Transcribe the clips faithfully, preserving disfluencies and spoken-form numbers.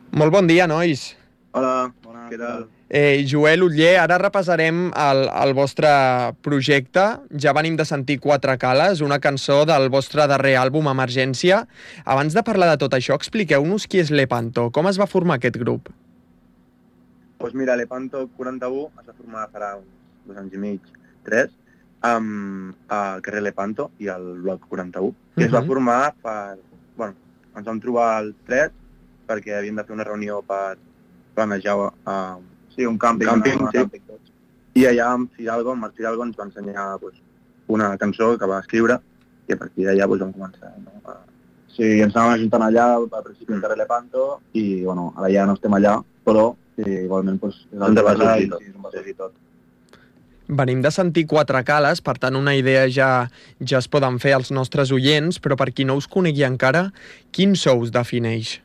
Molt bon dia, nois. Hola, bona, què tal? Eh, Joel, Utller, ara repassarem el, el vostre projecte. Ja venim de sentir Quatre Cales, una cançó del vostre darrer àlbum, Emergència. Abans de parlar de tot això, expliqueu-nos qui és Lepanto. Com es va formar aquest grup? Doncs pues mira, Lepanto quaranta-u es va formar farà uns dos anys i mig, tres, amb el carrer Lepanto i el bloc quaranta-u, que uh -huh. es va formar per... Bueno, ens vam trobar els tres perquè havíem de fer una reunió per planejar uh, sí, un càmping, un càmping, una, sí. càmping tots. I allà amb Fidalgo, amb Marc Fidalgo, ens va ensenyar pues, una cançó que va escriure i a partir d'allà pues, vam començar. No? Uh, sí, ens anàvem ajuntant allà al principi del carrer Lepanto i bueno, ara ja no estem allà, però sí, igualment pues, és el de va sortir tot. Sí, va sortir tot. Venim de sentir Quatre Cales, per tant una idea ja ja es poden fer als nostres oients, però per qui no us conegui encara, quin so us defineix?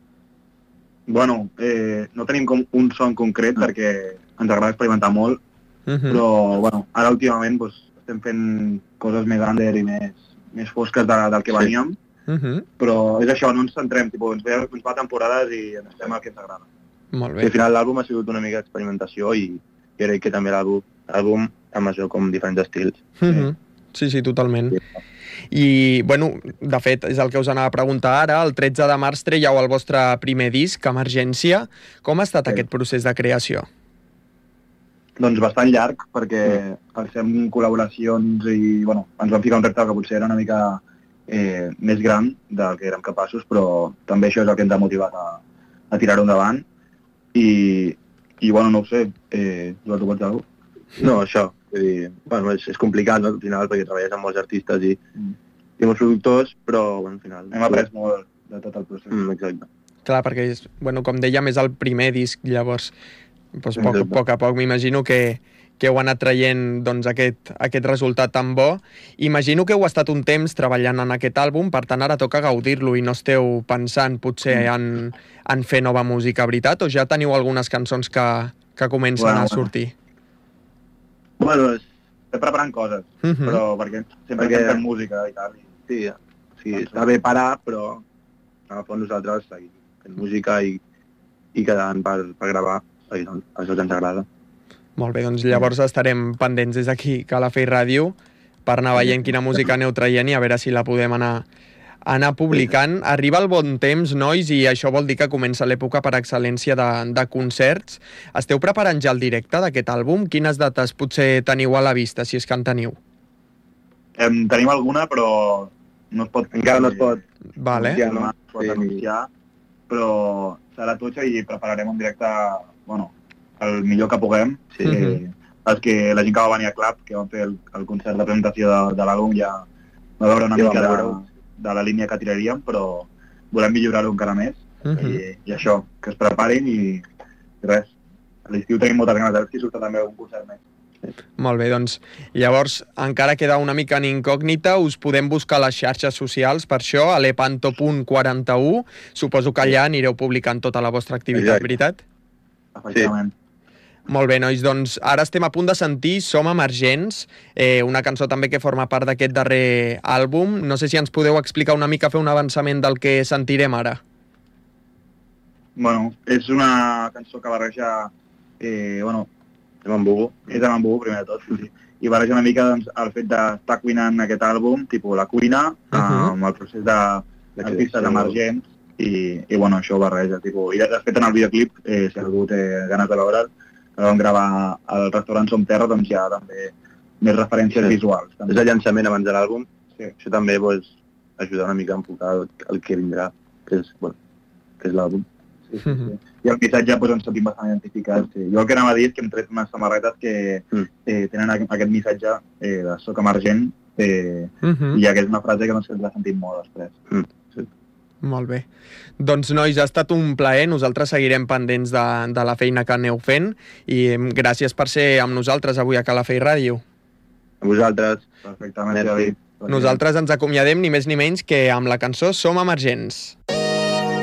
Bueno, eh, no tenim com un son concret mm. perquè ens agrada experimentar molt, uh -huh. però bueno, ara últimament pues, estem fent coses més under i més, més fosques de, del que veníem, sí. uh -huh. però és això, no ens centrem, tipus, ens, ve, ens va temporades i ens estem al que ens agrada. Molt bé. I al final l'àlbum ha sigut una mica d'experimentació i, i crec que també l'àlbum àlbum amb això com diferents estils. Uh -huh. Sí, sí, totalment. Sí. I, bueno, de fet, és el que us anava a preguntar ara. El tretze de març traieu el vostre primer disc, Emergència. Com ha estat sí. aquest procés de creació? Doncs bastant llarg, perquè mm. fem col·laboracions i, bueno, ens vam ficar un repte que potser era una mica eh, més gran del que érem capaços, però també això és el que ens ha motivat a, a tirar-ho endavant. I, i, bueno, no ho sé, eh, tu vols dir alguna cosa? No, això. Vull dir, bueno, és, és complicat, no, al final, perquè treballes amb molts artistes i, mm. i molts productors, però, bueno, al final... Hem après molt de tot el procés. Mm, exacte. Clar, perquè, és, bueno, com dèiem, és el primer disc, llavors, doncs, poc, a poc a poc m'imagino que, que heu anat traient doncs, aquest, aquest resultat tan bo. Imagino que heu estat un temps treballant en aquest àlbum, per tant, ara toca gaudir-lo i no esteu pensant, potser, mm. en, en fer nova música, veritat? O ja teniu algunes cançons que, que comencen bueno, a sortir? Bueno. Bueno, estem preparant coses, uh -huh. però perquè sempre perquè... fem música i tal. I... Sí, sí doncs, està bé parar, però en el fons nosaltres seguim fent música i, i quedant per, per gravar, i, doncs, això que ens agrada. Molt bé, doncs llavors estarem pendents des d'aquí, Calafell Ràdio, per anar veient quina música aneu traient i a veure si la podem anar anar publicant. Arriba el bon temps, nois, i això vol dir que comença l'època per excel·lència de, de concerts. Esteu preparant ja el directe d'aquest àlbum? Quines dates potser teniu a la vista, si és que en teniu? Em, tenim alguna, però no es pot... Encara no es pot... Vale. Ja no es pot anunciar, però serà tutxa i prepararem un directe, bueno, el millor que puguem. Sí. Mm-hmm. Els que, la gent que va venir a Club, que van fer el, el concert de presentació de, de l'àlbum, ja va veure una sí, mica de... de la línia que tiraríem, però volem millorar-ho encara més. Uh-huh. I, i això, que es preparin i, i res. A l'estiu tenim moltes ganes, a veure si surt també un concert més. Sí. Molt bé, doncs llavors encara queda una mica en incògnita, us podem buscar a les xarxes socials per això, a lepanto punt quaranta-u, suposo que allà anireu publicant tota la vostra activitat, exacte. Veritat? Efectivament. Sí. Molt bé, nois, doncs ara estem a punt de sentir Som Emergents, eh, una cançó també que forma part d'aquest darrer àlbum. No sé si ens podeu explicar una mica, fer un avançament del que sentirem ara. Bueno, és una cançó que barreja, eh, bueno, és amb Bubu, és amb Bubu primer de tot, sí. I barreja una mica doncs, el fet d'estar cuinant aquest àlbum, tipus la cuina, uh-huh. amb el procés d'artistes emergents, i, i bueno, això barreja, tipus, i de fet en el videoclip, eh, si algú té ganes de veure'l, que vam gravar al restaurant Som Terra, doncs hi ha també més referències sí. visuals. També. És el llançament abans de l'àlbum, sí. Això també pues, ajuda una mica a enfocar el, el que vindrà, que és, bueno, que és l'àlbum. Sí, sí, sí. I el missatge pues, ens sentim bastant identificats. Sí. Jo el que anava a dir és que hem tret unes samarretes que mm. eh, tenen aquest missatge eh, de soc emergent eh, uh-huh. i aquesta és una frase que doncs, ens la sentim molt després. Mm. Sí. Molt bé. Doncs, nois, ha estat un plaer. Nosaltres seguirem pendents de, de la feina que aneu fent i gràcies per ser amb nosaltres avui a Calafell Ràdio. A vosaltres. Perfectament. Nosaltres ens acomiadem ni més ni menys que amb la cançó Som Emergents.